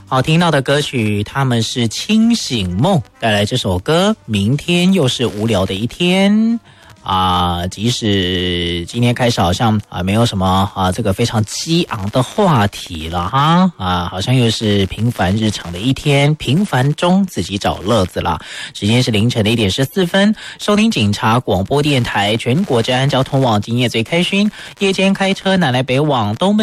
好听到的歌曲，他们是清醒梦带来这首歌。明天又是无聊的一天即使今天开始好像没有什么这个非常激昂的话题了好像又是平凡日常的一天，平凡中自己找乐子啦。时间是凌晨的1点14分，收听警察广播电台全国治安交通网，今夜最开心，夜间开车南来北往东奔